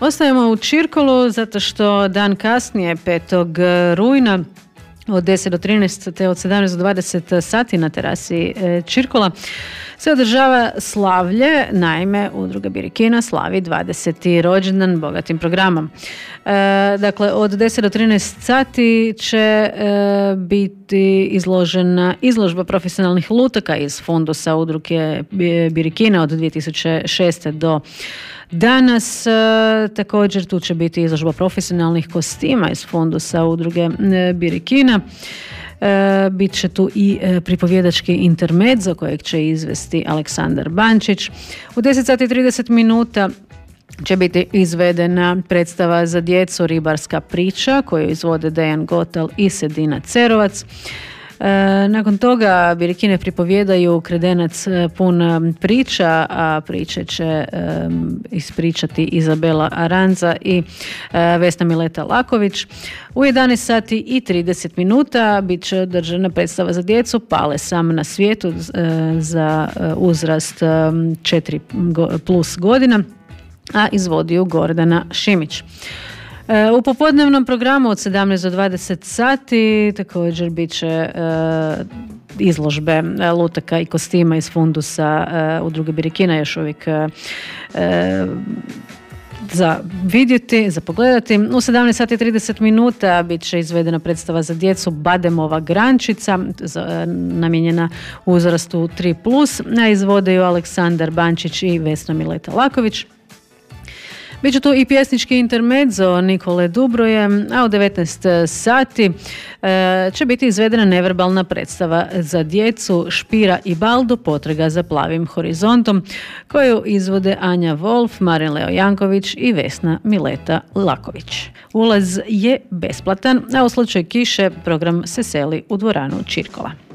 Ostajemo u Čirkolu zato što dan kasnije, 5. rujna, od 10 do 13 te od 17 do 20 sati na terasi Čirkola se održava slavlje. Naime, udruga Birikina slavi 20. rođendan bogatim programom. Dakle, od 10 do 13 sati će biti izložena izložba profesionalnih lutaka iz fundusa udruge Birikina od 2006. do danas. Također tu će biti izložba profesionalnih kostima iz fundusa udruge Birikina. Bit će tu i pripovjedački intermezzo kojeg će izvesti Aleksandar Bančić. U 10 sati i 30 minuta će biti izvedena predstava za djecu Ribarska priča koju izvode Dejan Gotal i Sedina Cerovac. Nakon toga Birikine pripovjedaju kredenac pun priča, a priče će ispričati Izabela Aranza i Vesna Mileta Laković. U 11 sati i 30 minuta bit će održana predstava za djecu Pale sam na svijetu za uzrast 4+ godina, a izvodi ju Gordana Šimić. U popodnevnom programu od 17 do 20 sati također bit će izložbe lutaka i kostima iz fundusa udruge Birikina, još uvijek za vidjeti, za pogledati. U 17 sati i 30 minuta bit će izvedena predstava za djecu Bademova grančica, namijenjena uzrastu 3+, a izvode ju Aleksandar Bančić i Vesna Mileta Laković. Biće tu i pjesnički intermezzo Nikole Dubroje, a u 19 sati će biti izvedena neverbalna predstava za djecu Špira i Baldo, potraga za plavim horizontom, koju izvode Anja Wolf, Marin Leo Janković i Vesna Mileta Laković. Ulaz je besplatan, a u slučaju kiše program se seli u dvoranu Čirkola.